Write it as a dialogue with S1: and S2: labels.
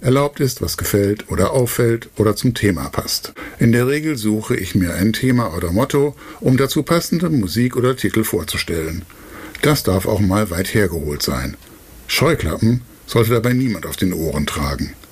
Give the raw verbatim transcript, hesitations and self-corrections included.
S1: erlaubt ist, was gefällt oder auffällt oder zum Thema passt. In der Regel suche ich mir ein Thema oder Motto, um dazu passende Musik oder Titel vorzustellen. Das darf auch mal weit hergeholt sein. Scheuklappen sollte dabei niemand auf den Ohren tragen.